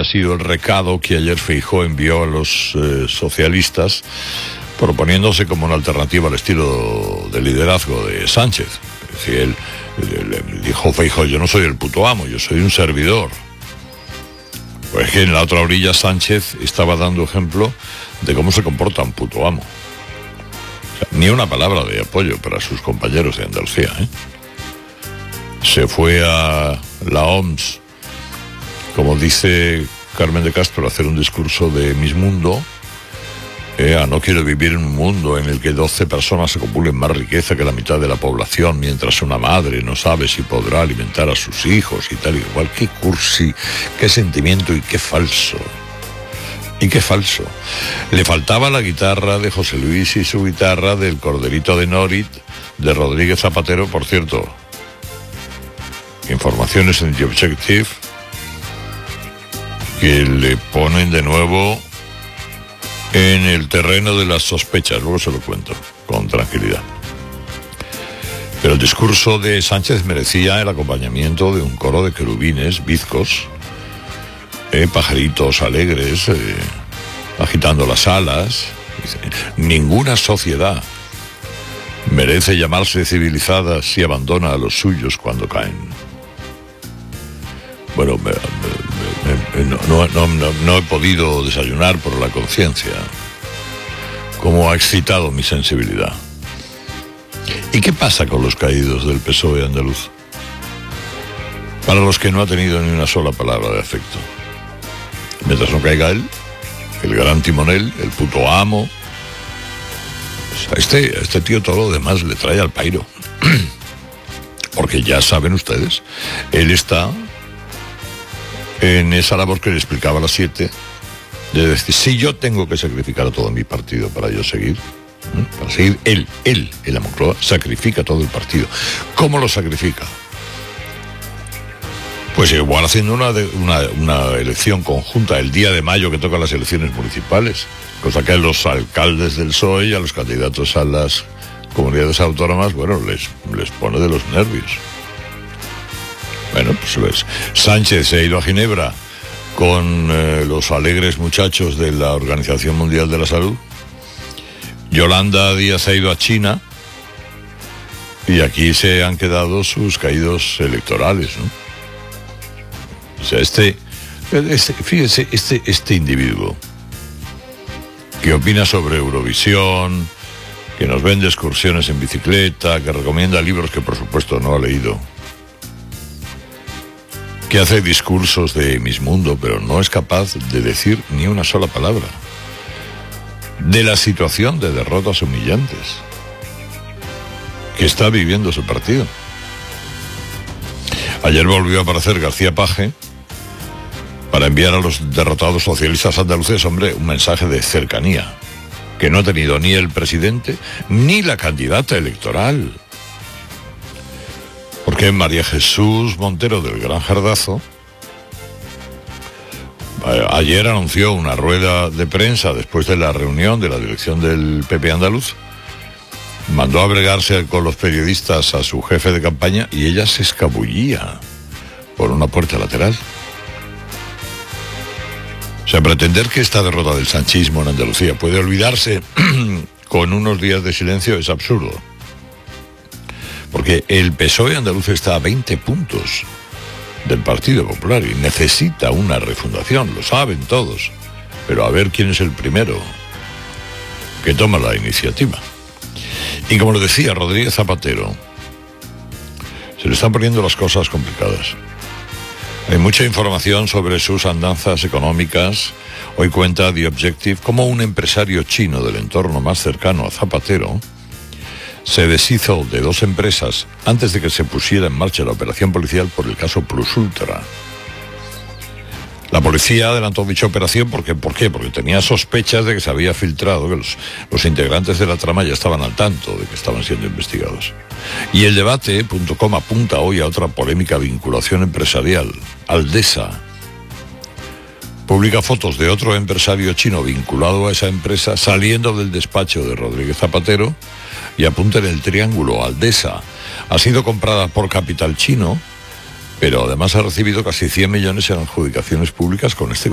sido el recado que ayer Feijóo envió a los socialistas, proponiéndose como una alternativa al estilo de liderazgo de Sánchez. Es decir, él dijo Feijóo: yo no soy el puto amo, yo soy un servidor. Pues que en la otra orilla Sánchez estaba dando ejemplo de cómo se comporta un puto amo. O sea, ni una palabra de apoyo para sus compañeros de Andalucía, ¿eh? Se fue a la OMS, como dice Carmen de Castro, a hacer un discurso de Miss Mundo. No quiero vivir en un mundo en el que 12 personas acumulen más riqueza que la mitad de la población, mientras una madre no sabe si podrá alimentar a sus hijos y tal y igual. Qué cursi, qué sentimiento y qué falso. Y qué falso. Le faltaba la guitarra de José Luis y su guitarra del Corderito de Norit de Rodríguez Zapatero. Por cierto, informaciones en The Objective que le ponen de nuevo en el terreno de las sospechas. Luego se lo cuento con tranquilidad. Pero el discurso de Sánchez merecía el acompañamiento de un coro de querubines bizcos, pajaritos alegres, agitando las alas. Ninguna sociedad merece llamarse civilizada si abandona a los suyos cuando caen. Bueno, no he podido desayunar por la conciencia. Cómo ha excitado mi sensibilidad. ¿Y qué pasa con los caídos del PSOE andaluz? Para los que no ha tenido ni una sola palabra de afecto. Mientras no caiga él, el gran timonel, el puto amo. O sea, este tío todo lo demás le trae al pairo. Porque ya saben ustedes, él está en esa labor que le explicaba a las 7, de decir: si yo tengo que sacrificar a todo mi partido para yo seguir, para seguir, él, en la Moncloa, sacrifica todo el partido. ¿Cómo lo sacrifica? Pues igual haciendo una elección conjunta el día de mayo, que tocan las elecciones municipales, cosa que a los alcaldes del PSOE y a los candidatos a las comunidades autónomas, bueno, les pone de los nervios. Bueno, pues Sánchez se ha ido a Ginebra con los alegres muchachos de la Organización Mundial de la Salud. Yolanda Díaz ha ido a China. Y aquí se han quedado sus caídos electorales, ¿no? O sea, fíjese, este individuo que opina sobre Eurovisión, que nos vende excursiones en bicicleta, que recomienda libros que por supuesto no ha leído, que hace discursos de Miss Mundo, pero no es capaz de decir ni una sola palabra de la situación de derrotas humillantes que está viviendo su partido. Ayer volvió a aparecer García Paje para enviar a los derrotados socialistas andaluces, hombre, un mensaje de cercanía que no ha tenido ni el presidente ni la candidata electoral. Porque María Jesús Montero del Gran Jardazo ayer anunció una rueda de prensa después de la reunión de la dirección del PP andaluz. Mandó a bregarse con los periodistas a su jefe de campaña y ella se escabullía por una puerta lateral. O sea, pretender que esta derrota del sanchismo en Andalucía puede olvidarse con unos días de silencio es absurdo. Porque el PSOE andaluz está a 20 puntos del Partido Popular y necesita una refundación, lo saben todos. Pero a ver quién es el primero que toma la iniciativa. Y como le decía Rodríguez Zapatero, se le están poniendo las cosas complicadas. Hay mucha información sobre sus andanzas económicas. Hoy cuenta The Objective cómo un empresario chino del entorno más cercano a Zapatero se deshizo de 2 empresas antes de que se pusiera en marcha la operación policial por el caso Plus Ultra. La policía adelantó dicha operación ¿por qué? Porque tenía sospechas de que se había filtrado, que los integrantes de la trama ya estaban al tanto de que estaban siendo investigados. Y el debate.com apunta hoy a otra polémica vinculación empresarial. Aldesa publica fotos de otro empresario chino vinculado a esa empresa saliendo del despacho de Rodríguez Zapatero y apunta en el triángulo. Aldesa ha sido comprada por capital chino, pero además ha recibido casi 100 millones en adjudicaciones públicas con este